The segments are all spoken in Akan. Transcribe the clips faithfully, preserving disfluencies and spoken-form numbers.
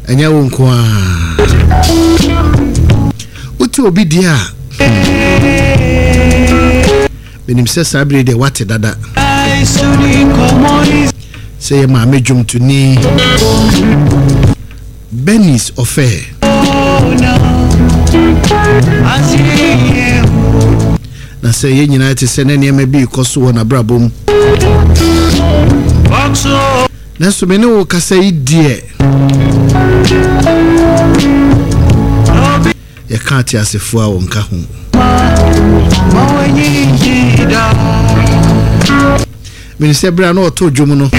anya wo nko a uti obi dia benim se sabre de wate dada say ma mejum to ni Benny's affair na say ye nyina te se na niam bi ikoso wona brabom na so me ne wo kasa yi die ya kati asefo a wonka ho Minister Bra no to dwom no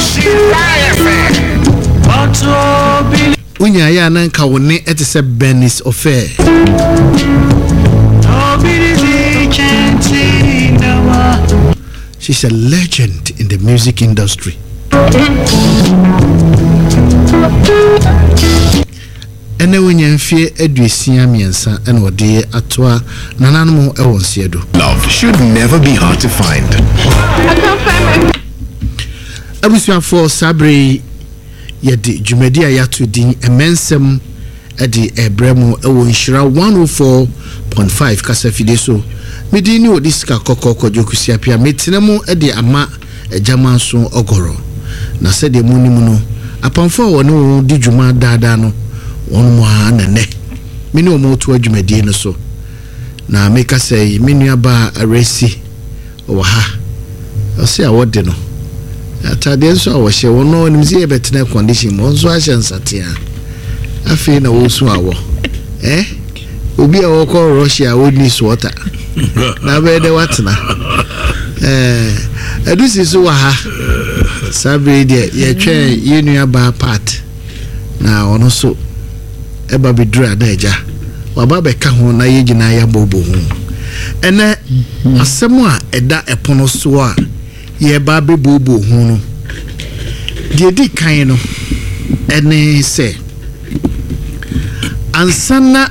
unya ya nan ka woni etese Benny's affair she's a legend in the music industry. Ene wonya mfie aduesia miensa ene wode atoa nananmo e wonse do. Love should never be hard to find. I can't find my Abusia for Sabre yedi dwumadi ayato din emensem edi ebremu e wo nhira one oh four point five kasa fide so medini odiska kokoko jokusia pia metinemu edi ama ejamanso ogoro na sede munimu no apamfo woni di dwuma dada no won mo anene mini o mo to adwumadi no so na meka say menua ba aresi o ha o se awode no atade so awo hye won no nimzi e betena condition mo nso ahye nsatea afi na wo su awo eh obi a wo ko Russia wo ni water na be de watna eh edusi so wa ha sabre de ye twen yenua ba part na ono so e ba bedura da eja wa ba be ka ho na ye gina ya bobo ho ene asemu a eda epono so a ye ba be bobo ho no de di kan no ene se ansana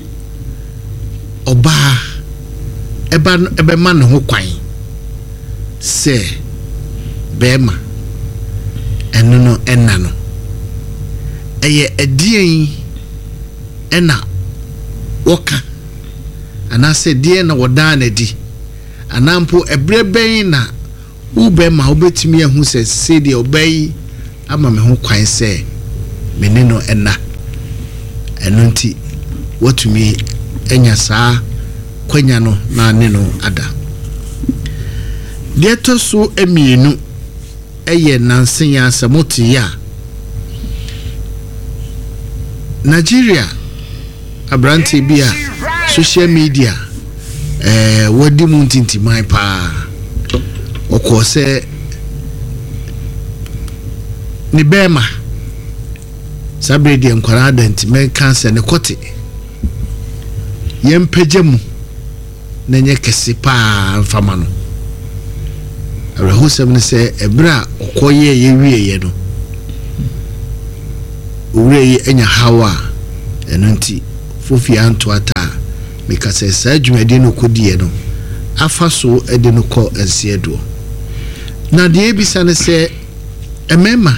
oba eba ebe ma ne ho kwan se bema eno no enna no eye edien ena woka ana se die na woda na di anampo ebreben na ube ma obetimi ahu se se de obai ama me ho kwan se mene no enna eno nti wotumi enya saa kwanya no na ne no ada de to so emienu eye nansen ya samote ya Nigeria abranti bia social media eh wodi muntinti mai pa okose ni bema sabre de nkwara denti men cancer ne kote yempejemu nenye kesi pa mfama no arehusem ne se ebra okoye ye wieye no owureye enya hawa enunti fofi anto ata meka se sajumade no kodie no afa so ede no ko ensiedo na de ebisa ne se emema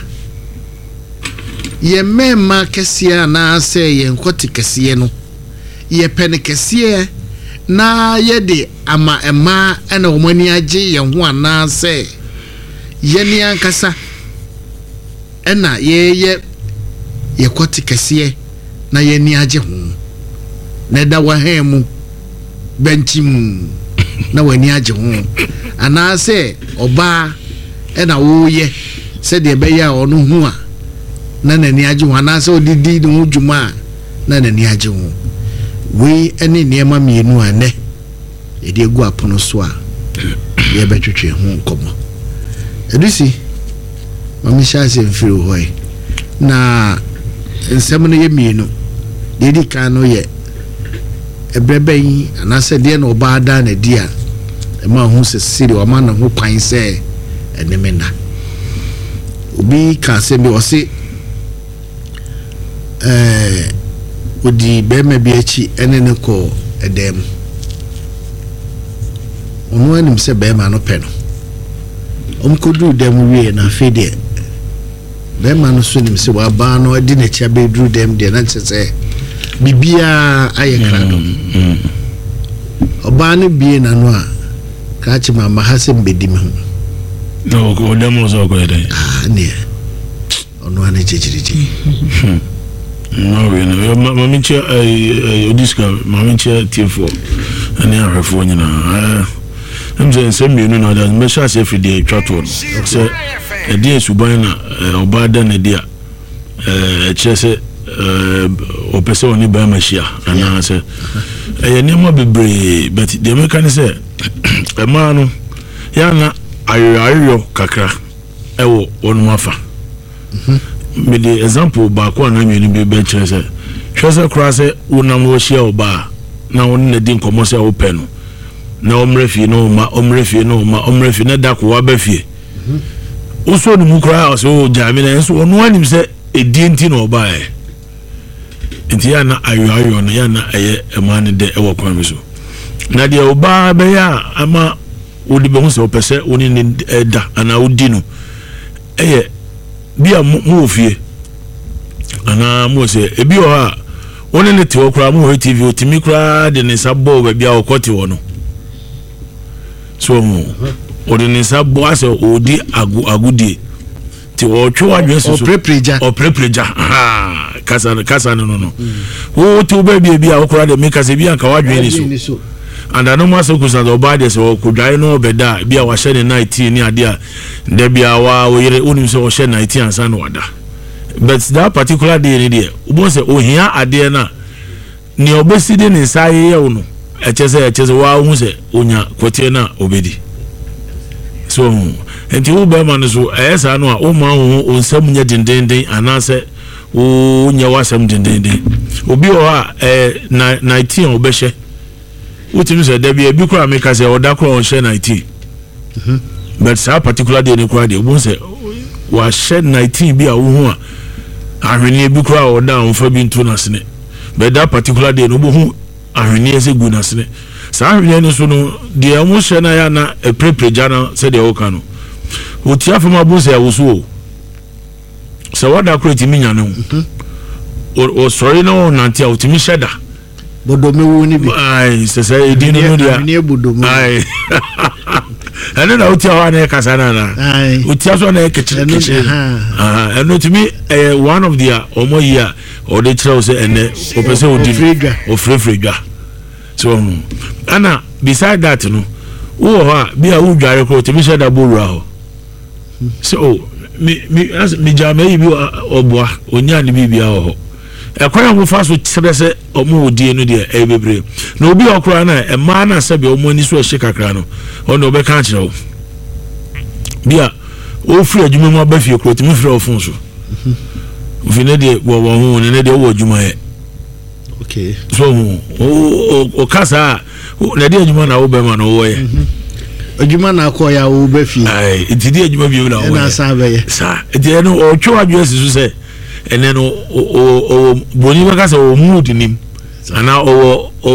ye mema kesia na se ye nkoti kesie no ye pene kesie na ye de ama ema ena omani age ye ho ana se ye ni ankasa ena ye ye ye kwoti kesie na ye ni age ho na da wa hemu benchim na wani age ho ana se oba ena wo ye se de be ya onu hu a na nani age ho ana se odidi no djuma na nani age ho we ene niema mienu ane e de gu apono so a ye betwetwe ho komo edusi mami shase mfiri hoy na nsem no ye mienu de di kan no ye ebreban anase de na oba da na dia e ma hu se siri o ma na ho kwan se enemena obi ka se bi o se eh odi bema bi achi ene ne ko edem onu anim se bema no pe no omkodu dem wie na fede be man so nim se wa ba no di na chia be dru dem de na chese bibia aye krado oba ne bie na no a ka chi ma ma hasem bedim ho no ko dem so ko ede ah ne ono ane chechirichi no we no ma mi che odiska ma mi che T four ani arefo nyina I'm saying same you know that me sha say every day twatwo so e dey suban na oba da na dia eh chese eh opese oni ba machia ana say eh ni mo bebre but the mechanic say e ma no ya na ayo ayo kakra e wo onu afa me the example ba ko na me ni be be chese chese kra say unam wo hia oba na won na di nkomo say wo pe no na omrefi no ma omrefi no ma omrefi na da ko wa ba fie uso ni mukra so jami na so onu anim se edienti no ba e enti ya na ayo ayo na ya na eye emane de e wo kwan mi so na de oba be ya ama odi be hu se opese oni ni da ana odi no eye bia mu ofie ana mu se ebi o ha oni ne te okra mu ho T V otimi kra de ne sabo ba bia okoti wo no so mu odi ne sabo ase odi agu agudi ti o twa adwe so o prepreja o prepreja ha kasa kasa no no no wo to ba bia bia okra de make se bia ka wadwe ni so and I know my so kusa do bad so ko dai no beda bia wa share nineteen ni ade a de bia wa wo yire unim so share nineteen ansa no wada but that particular day ni there ubo se ohia ade na ni obesi de ni sai ye wo no echese echese wa hu se onya kotie na obedi so enti wo be man so esa no a o ma hu onsam nya dendenden anase wo nya wasam dendenden obi o ha eh nineteen obehye utimi se da bia bi kura make say oda kura on share nineteen mhm but sa particular day ni kura dey wo se wa share nineteen bi a wo hu a ahwene bi kura oda on fa bi ntu na sene but that particular day no bo hu ahwene ese gu na sene sa ahwene ni so no de amu share na ya na e prepreja na se de o kanu utia fa ma bo se awuso se wada kura ti minya no o sorry no nanti a utimi sheda bodomi woni bi ai se se edinu no dia ni bodomi ai eno na utia wa na kasa na na ai utia so na kitchen kitchen ah eno timi eh one of the omo year or the tell say ene o pese o di o frefrega so ana beside that no wo ha bia wo dware ko timi sheda borura ho so mi mi as mi jama yi bi oboa onya ni bibia ho ekwara mo fa so sebese omo odie no de e bebre na obi okura na e ma na sebe omo ni so ehye kakra no ono be kan kire o bia o firi adwuma mu abafie kro timi firi ofun so vine de wo wo hu ne de wo adwuma e okay so o o kasa na de adwuma na wo be ma no wo ye adwuma na akọ ya wo bafie ai ntidi adwuma bi wo na wo na sa be ye sa de no o twa adwuma sisu se and then o o boni ba kasa o mood nim ana o o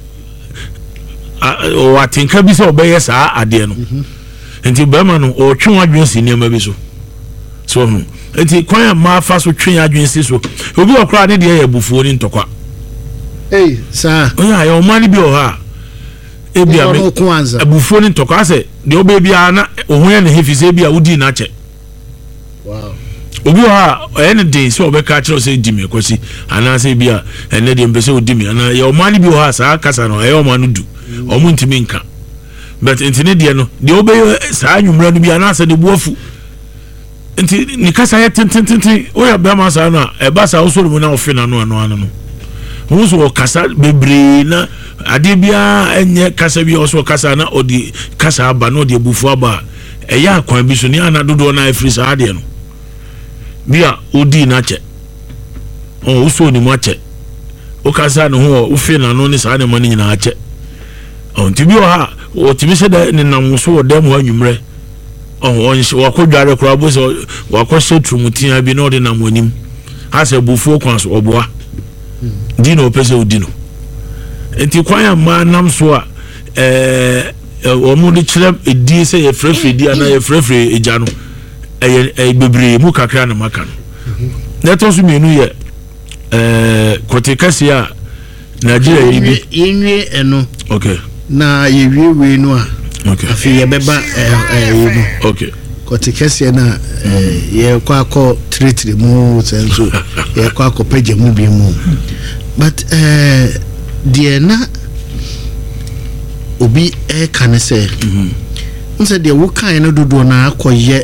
o atinka bi se obeye sa ade no enti ba ma no o twen adwen si niam bi so so no enti kwan ma fa so twen adwen si so obi okra ne de ya bufuo ni ntokwa eh sa o ya o mani bi o ha e bi a me bufuo ni ntokwa se de obe bi ana o ho ya ne hefi se bi a udi na che wow obi ha ene dey so obeka kire say dimi kwasi ana say bia ene dey mpese odimi ana ya o mani bi o ha sa kasa no e o manu du o mu ntimi nka but intine dey no dey obe sa anwumra no bi ana sa de buafu enti ni kasa ya tentententen o ya ba ma sa na e ba sa osoro mu na ofe na no ano ano no hu so kasa bebre na ade bia enye kasa bi o so kasa na odi kasa aba no de bufu aba e ya akwan bi so ni ana dodo na afri sa ade no bia odi na che o uso ni mo che o kasa no ho o fe na no ni sa na mani nyina che o ntibi o ha o tibi se da ni nam so o dem ho anwumre o o ko dware kura bo so wa ko setumutia bi no de nam onim ase bufu kwan so oboa di no pese odi no enti kwan ya ma nam so a eh o mu de kire edi se ye frefre di ana ye frefre eja no ɛyɛ ɛyɛ bebree mu kakra na maka no na ɛtɔ so mmienu yɛ ɛɛ kote kɛse a Nigeria yi bi yɛnwie ɛno okay na yɛwie wei no a okay afei yɛbɛba ɛɛ yi no okay kote kɛse na yɛkɔ akɔ tiritiri mu sɛ nso yɛkɔ akɔ pagya mu bi mu but ɛɛ deɛ na obi ɛka ne sɛ nse de wo kan no dodo na akɔyɛ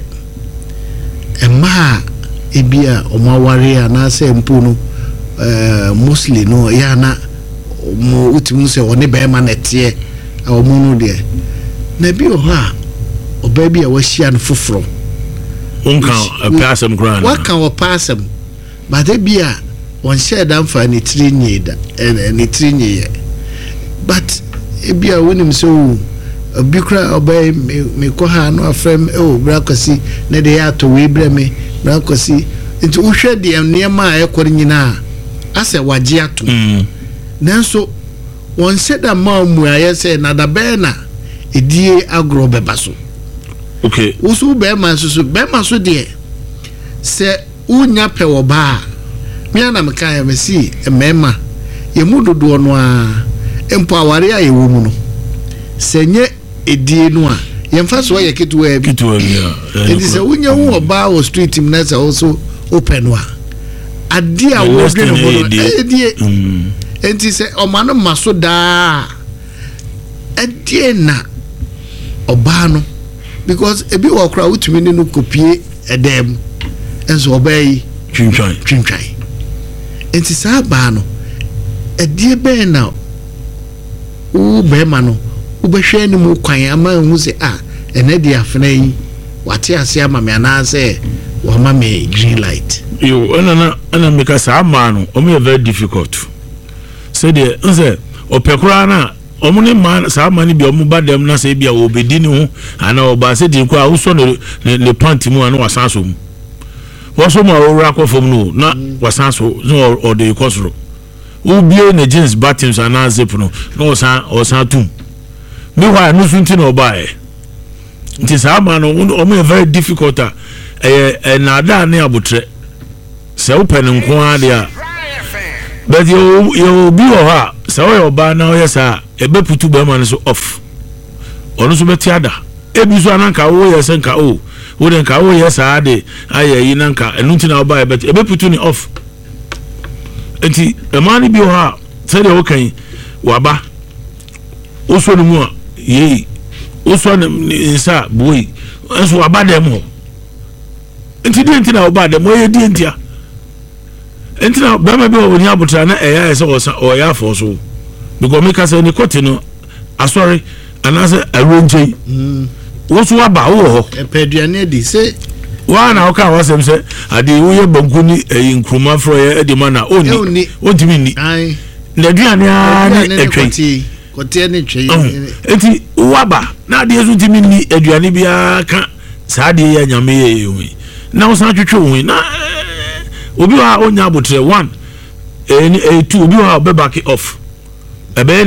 ɛma ebi a ɔmaware a na sɛ mpo no eh muslim no ya na mo utimu sɛ ɔne bɛma na tie a ɔmo no de na bi o ha ɔba bi a wahia no foforo unka apasem grana waka opasem but bi a on share dan fa ne tiri nyeda ne tiri nyeye but ebi a wonim so bikra obey me ko ha no afrem e o brakosi ne de ya to we bre me brakosi nti wo hwe de niema a ekore nyina ase waje ato nanso won seda ma mu aye se na da be na edie agro beba so okay usu be ma so so be ma so de se unya pe wo ba me na me kan me si emema ye mu dodo no a empo aware a ye wo mu no senye edie no a yemfa so ye ketuwa bi ketuwa bi a edi se unya wo oba wo street team na se also open wa ade a wo dwe no edie enti se omano maso da edie na oba no because ebi wo kra utumi ne no kopie edem enso obai twintwan twintwan enti sa ba no edie be na u be ma no u be hwe ni mu kwan ama hu se ah ene dia afena yi wate ase ama me ana se wa ma me green light yo ana na ana me ka sa ma no o me very difficult say de nse opekura na omo ne man sa ma ni bi omo ba dem na se bia obedi ni ho ana oba se din ko a wo so ne ne panty mu ana wasanso mu wo so ma wo ra ko fom no na wasanso no o de kosoro wo bie ne jeans buttons ana zip no no osan osan tum me wa no sunti no ba e nti sa ma no omo very difficult a eh na da ne abotre se wo pen nko a de a but you you bi o ha se wo yo ba na o yesa e be putu be man so off onu so beti ada e bi so ananka wo yesa nka o wo de nka wo yesa ade ayi na nka enu nti na o ba e be putu ni off enti e man bi o ha se de o kan wa ba o so no mu a ye o so na nsa boy enso wa ba dem ho enti de nti na o ba dem o ye di ntia enti na ba ma bi o ni abutra na e ya se o ya fo so because me ka say ni kote no asori anase arrange mm wo so aba wo ho epeduane di se wa na o ka wa sem se ade wo ye banku ni e nkruma fro ye e ma na oni ontimi ni ai na duane a ni etwe kote ni twe enti wo aba na ade so ntimi ni aduane bia ka sa ade ye nyame ye yi na wo san twetwe wo na obi wa onya abotre one e two obi wa be back off ebe